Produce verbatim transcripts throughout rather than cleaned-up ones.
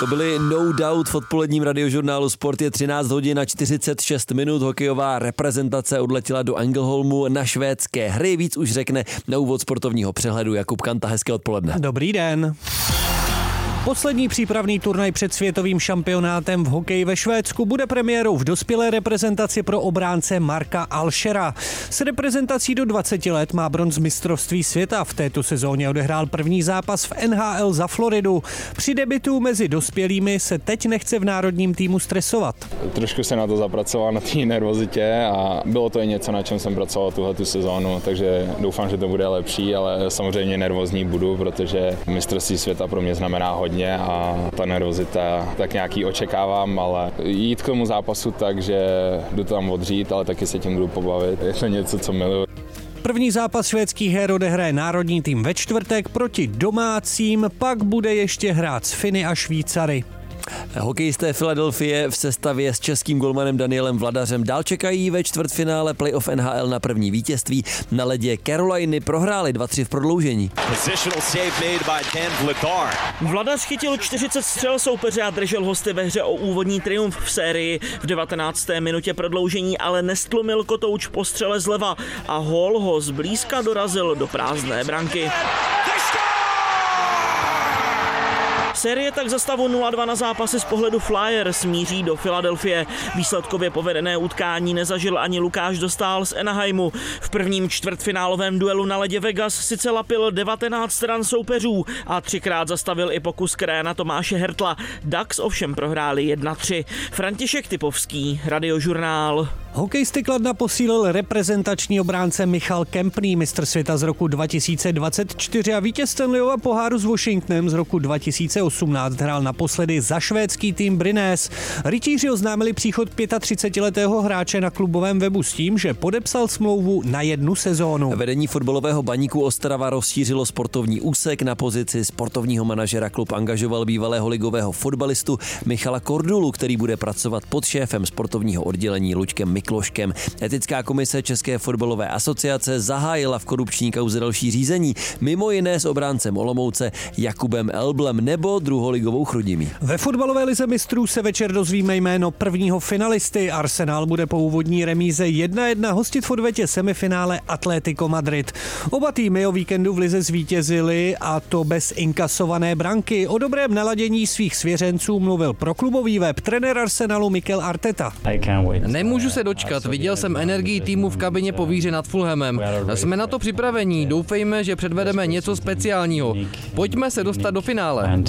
To byly No Doubt v odpoledním radiožurnálu Sport. Je třináct hodin a čtyřicet šest minut. Hokejová reprezentace odletěla do Ängelholmu na švédské hry. Víc už řekne na úvod sportovního přehledu Jakub Kanta. Hezké odpoledne. Dobrý den. Poslední přípravný turnaj před světovým šampionátem v hokeji ve Švédsku bude premiérou v dospělé reprezentaci pro obránce Marka Alschera. S reprezentací do dvaceti let má bronz mistrovství světa. V této sezóně odehrál první zápas v N H L za Floridu. Při debutu mezi dospělými se teď nechce v národním týmu stresovat. Trošku se na to zapracoval, na té nervozitě, a bylo to i něco, na čem jsem pracoval tuhletu sezónu, takže doufám, že to bude lepší, ale samozřejmě nervózní budu, protože mistrovství světa pro mě znamená hodně a ta nervozita tak nějaký očekávám, ale jít k tomu zápasu tak, že jdu tam odřít, ale taky se tím budu pobavit. Je to něco, co miluji. První zápas švédských her odehraje národní tým ve čtvrtek proti domácím, pak bude ještě hrát s Finy a Švýcary. Hokejisté Filadelfie v sestavě s českým golmanem Danielem Vladařem dál čekají ve čtvrtfinále playoff N H L na první vítězství. Na ledě Caroliny prohráli dva tři v prodloužení. Vladař chytil čtyřicet střel soupeře a držel hosty ve hře o úvodní triumf v sérii. V devatenácté minutě prodloužení ale nestlumil kotouč po střele zleva a hól ho zblízka dorazil do prázdné branky. Série tak za stavu nula dva na zápasy z pohledu Flyers míří do Filadelfie. Výsledkově povedené utkání nezažil ani Lukáš Dostál z Anaheimu. V prvním čtvrtfinálovém duelu na ledě Vegas sice lapil devatenáct stran soupeřů a třikrát zastavil i pokus kréna Tomáše Hertla. Ducks ovšem prohráli jedna tři. František Typovský, Radiožurnál. Hokejisty Kladna posílil reprezentační obránce Michal Kempný, mistr světa z roku dva tisíce dvacet čtyři a vítěz Stanleyova poháru s Washingtonem z roku dva tisíce osmnáct hrál naposledy za švédský tým Brynäs. Rytíři oznámili příchod třicetiletého hráče na klubovém webu s tím, že podepsal smlouvu na jednu sezónu. Vedení fotbalového Baníku Ostrava rozšířilo sportovní úsek. Na pozici sportovního manažera klub angažoval bývalého ligového fotbalistu Michala Kordulu, který bude pracovat pod šéfem sportovního oddělení Luďkem Mikloškem. Etická komise České fotbalové asociace zahájila v korupční kauze další řízení, mimo jiné s obráncem Olomouce Jakubem Elblem nebo druholigovou Chrudimí. Ve fotbalové lize mistrů se večer dozvíme jméno prvního finalisty. Arsenal bude po úvodní remíze jedna jedna hostit v odvetě semifinále Atlético Madrid. Oba týmy o víkendu v lize zvítězili, a to bez inkasované branky. O dobrém naladění svých svěřenců mluvil pro klubový web trenér Arsenalu Mikel Arteta. Nemůžu se dočkat, viděl jsem energii týmu v kabině po výhře nad Fulhamem. Jsme na to připravení, doufejme, že předvedeme něco speciálního. Pojďme se dostat do finále.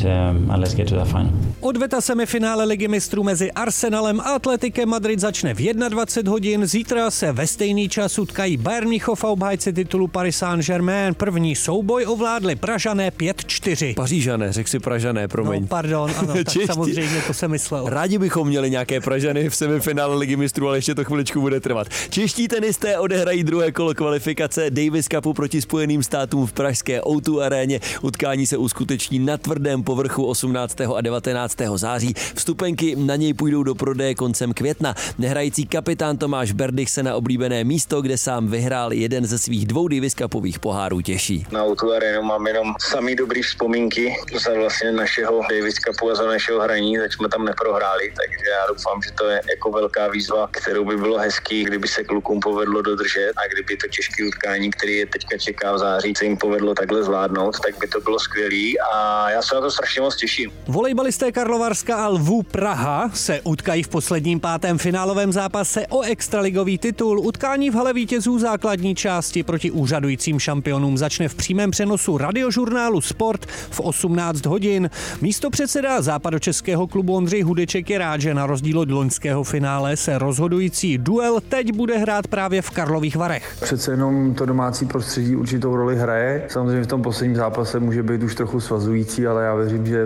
Odveta semifinále ligy mistrů mezi Arsenalem a Atletikem Madrid začne v dvacet jedna hodin. Zítra se ve stejný čas utkají Bayern Mnichov a obhájci titulu Paris Saint-Germain. První souboj ovládli Pražané pět čtyři. Pařížané, řekl si Pražané, promiň. No, pardon, ano, tak samozřejmě to jsem myslel. Rádi bychom měli nějaké Pražany v semifinále ligy mistrů, ale ještě to chviličku bude trvat. Čeští tenisté odehrají druhé kolo kvalifikace Davis Cupu proti Spojeným státům v pražské O dva aréně. Utkání se uskuteční na tvrdém povrchu osmnáctého a devatenáctého září. Vstupenky na něj půjdou do prodeje koncem května. Nehrající kapitán Tomáš Berdych se na oblíbené místo, kde sám vyhrál jeden ze svých dvou Davis Cupových pohárů, těší. Na O dva arénu mám jenom samý dobrý vzpomínky za vlastně našeho Davis Cupu a za našeho hraní, tak jsme tam neprohráli, takže já doufám, že to je jako velká výzva, kterou by bylo hezký, kdyby se klukům povedlo dodržet, a kdyby to těžké utkání, který je teďka čeká v září, se jim povedlo takhle zvládnout, tak by to bylo skvělý a já se na to strašně moc těším. Volejbalisté Karlovarska a Lvů Praha se utkají v posledním pátém finálovém zápase o extraligový titul. Utkání v hale vítězů základní části proti úřadujícím šampionům začne v přímém přenosu radiožurnálu Sport v osmnáct hodin. Místopředseda západočeského klubu Ondřej Hudeček je rád, že na rozdíl od loňského finále se rozhodující duel teď bude hrát právě v Karlových Varech. Přece jenom to domácí prostředí určitou roli hraje. Samozřejmě v tom posledním zápase může být už trochu svazující, ale já věřím, že